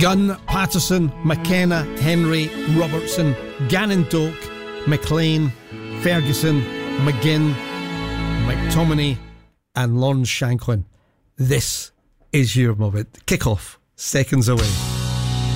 Gunn, Patterson, McKenna, Henry, Robertson, Gannon Doak, McLean, Ferguson, McGinn, McTominay and Lawrence Shanklin. This is your moment. Kick off. Seconds away.